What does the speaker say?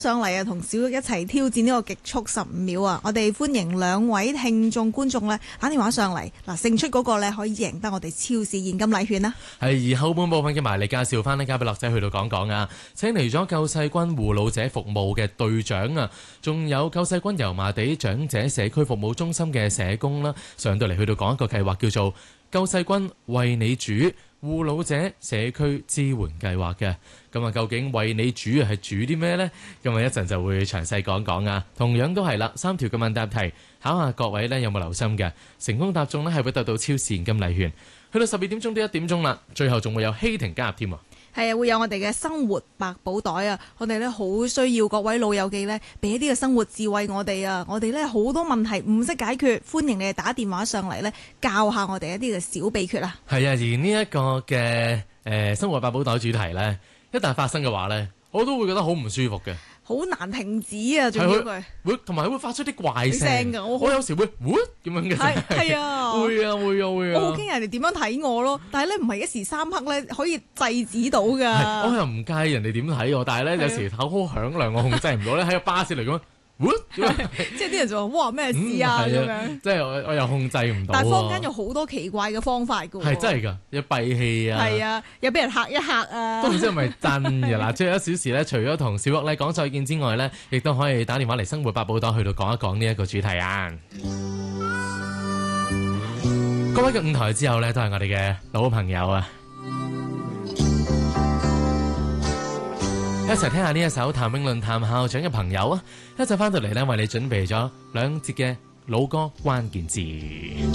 上嚟啊，同小玉一齊挑戰呢個極速15秒啊！我哋歡迎兩位聽眾觀眾咧打電話上嚟，嗱，勝出嗰個咧可以贏得我哋超市現金禮券啦。 係，而後半部分嘅埋嚟介紹翻呢，交俾樂仔去到講講啊！請嚟咗救世軍護老者服務嘅隊長啊，仲有救世軍油麻地長者社區服務中心嘅社工啦，上到嚟去到講一個計劃叫做救世軍為你煮護老者社區支援計劃嘅。咁啊，究竟為你煮係煮啲咩呢？咁啊，一陣就會詳細講講啊。同樣都係啦，3條嘅問答題，考下各位呢有冇留心嘅？成功答中呢係會得到超市現金禮券。去到12點鐘到1點鐘啦，最後仲會有希婷加入添啊！ 係啊，會有我哋嘅生活百寶袋啊！我哋咧好需要各位老友記咧俾一啲嘅生活智慧我哋啊！我哋咧好多問題唔識解決，歡迎你哋打電話上嚟咧教下我哋一啲嘅小秘訣啊！係啊， 而呢一個嘅生活百寶袋主題咧，一旦發生嘅話咧，我都會覺得好唔舒服嘅。 好難停止啊！仲要佢會同埋會發出啲怪聲㗎， 我有時會咁樣嘅。 係啊，會啊。我好驚人哋點樣睇我咯，但係咧唔係一時三刻咧可以制止到㗎。 我又唔介意人哋點睇我，但係咧有時口好響亮，我控制唔到咧喺個巴士嚟講。 即係啲人就話哇咩事啊咁樣， 即係我又控制唔到。 但係坊間有好多奇怪嘅方法㗎喎。 係真係㗎，有閉氣啊， 係啊，有俾人嚇一嚇啊。 都唔知係咪真嘅嗱。最後1小時咧，除咗同小玉咧講再見之外咧，亦都可以打電話嚟生活百寶袋去到講一講呢一個主題啊。各位嘅5台之後咧，都係我哋嘅老朋友啊。一齊聽下呢一首譚詠麟譚校長嘅朋友啊！一陣翻到嚟咧，為你準備咗2節嘅老歌關鍵字。